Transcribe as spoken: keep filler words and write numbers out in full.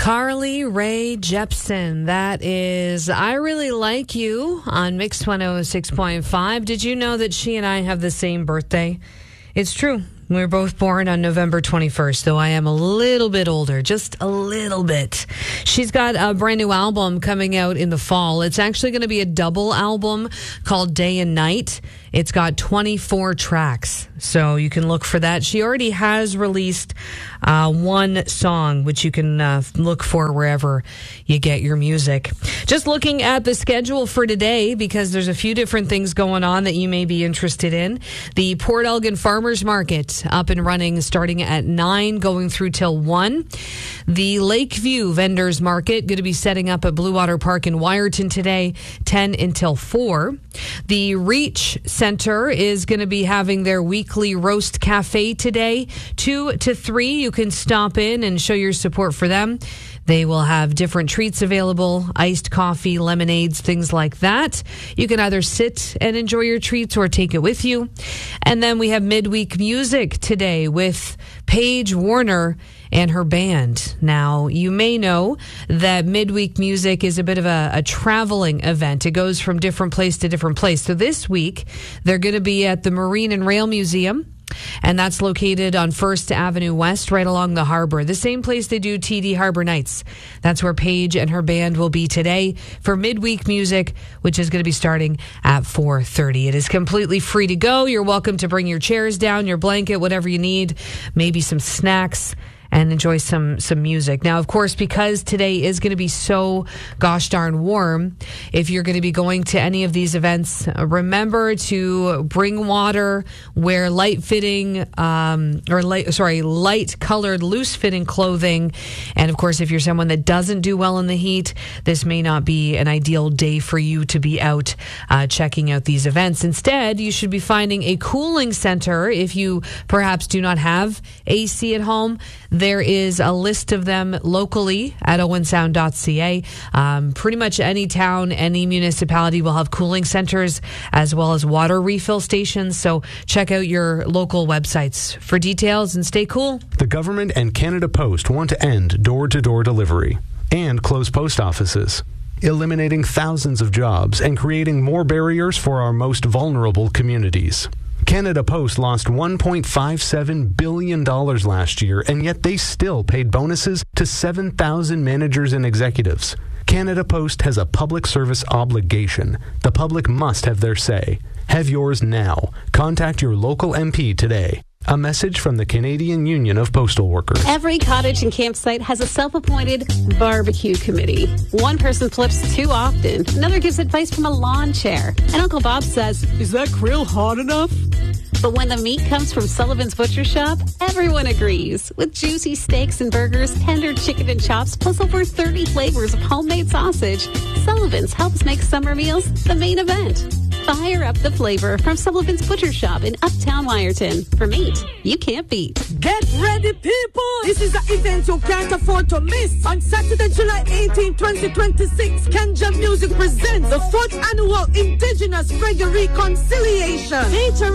Carly Rae Jepsen. That is I Really Like You on Mix one oh six point five. Did you know that she and I have the same birthday? It's true. We were both born on November twenty-first, though I am a little bit older, just a little bit. She's got a brand new album coming out in the fall. It's actually going to be a double album called Day and Night. It's got twenty-four tracks, so you can look for that. She already has released uh, one song, which you can uh, look for wherever you get your music. Just looking at the schedule for today, because there's a few different things going on that you may be interested in. The Port Elgin Farmers Market up and running starting at nine, going through till one. The Lakeview Vendors Market going to be setting up at Blue Water Park in Wyerton today, ten until four. The Reach Center is going to be having their weekly roast cafe today, two to three. You can stop in and show your support for them. They will have different treats available, iced coffee, lemonades, things like that. You can either sit and enjoy your treats or take it with you. And then we have midweek music today with Paige Warner and her band. Now, you may know that midweek music is a bit of a, a traveling event. It goes from different place to different place. So this week, they're going to be at the Marine and Rail Museum, and that's located on First Avenue West, right along the harbor. The same place they do T D Harbor Nights. That's where Paige and her band will be today for midweek music, which is going to be starting at four thirty. It is completely free to go. You're welcome to bring your chairs down, your blanket, whatever you need, maybe some snacks, and enjoy some some music. Now, of course, because today is going to be so gosh darn warm, if you're going to be going to any of these events, remember to bring water, wear light fitting, um, or light, sorry, light colored, loose fitting clothing. And of course, if you're someone that doesn't do well in the heat, this may not be an ideal day for you to be out uh, checking out these events. Instead, you should be finding a cooling center if you perhaps do not have A C at home. There is a list of them locally at owen sound dot c a. Um, pretty much any town, any municipality will have cooling centers as well as water refill stations. So check out your local websites for details and stay cool. The government and Canada Post want to end door-to-door delivery and close post offices, eliminating thousands of jobs and creating more barriers for our most vulnerable communities. Canada Post lost one point five seven billion dollars last year, and yet they still paid bonuses to seven thousand managers and executives. Canada Post has a public service obligation. The public must have their say. Have yours now. Contact your local M P today. A message from the Canadian Union of Postal Workers. Every cottage and campsite has a self-appointed barbecue committee. One person flips too often. Another gives advice from a lawn chair. And Uncle Bob says, "Is that grill hot enough?" But when the meat comes from Sullivan's Butcher Shop, everyone agrees. With juicy steaks and burgers, tender chicken and chops, plus over thirty flavors of homemade sausage, Sullivan's helps make summer meals the main event. Fire up the flavor from Sullivan's Butcher Shop in Uptown Wyerton. For meat you can't beat. Get ready, people! This is an event you can't afford to miss. On Saturday, July eighteenth, twenty twenty-six, Kanja Music presents the fourth annual Indigenous Reggae Reconciliation. Featuring